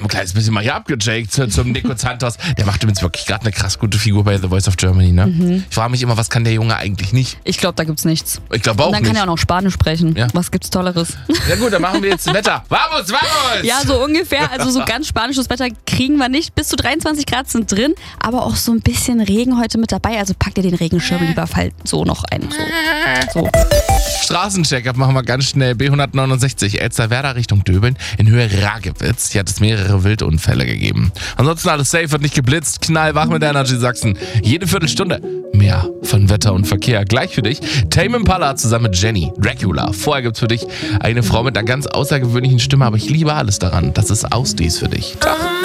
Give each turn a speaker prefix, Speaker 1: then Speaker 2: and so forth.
Speaker 1: haben ein kleines bisschen mal hier abgejakt zum Nico Santos. Der macht übrigens wirklich gerade eine krass gute Figur bei The Voice of Germany, ne? Ich frage mich immer, was kann der Junge eigentlich nicht?
Speaker 2: Ich glaube, da gibt's nichts.
Speaker 1: Ich glaube auch
Speaker 2: Und dann
Speaker 1: nicht.
Speaker 2: kann er auch noch Spanisch sprechen.
Speaker 1: Ja.
Speaker 2: Was gibt's Tolleres?
Speaker 1: Ja gut, dann machen wir jetzt Wetter. Vamos, vamos!
Speaker 2: Ja, so ungefähr. Also so ganz spanisches Wetter kriegen wir nicht. Bis zu 23 Grad sind drin, aber auch so ein bisschen Regen heute mit dabei. Also pack dir den Regenschirm lieber so noch ein. So.
Speaker 1: Straßencheck-up machen wir ganz schnell. B169 Elsterwerda Richtung Döbeln in Höhe Ragewitz. Hier hat es mehrere Wildunfälle gegeben. Ansonsten alles safe, wird nicht geblitzt. Knallwach mit der Energy Sachsen. Jede Viertelstunde mehr von Wetter und Verkehr. Gleich für dich Tame Impala zusammen mit Jenny, Dracula. Vorher gibt's für dich eine Frau mit einer ganz außergewöhnlichen Stimme, aber ich liebe alles daran. Das ist Ausdies für dich. Tag.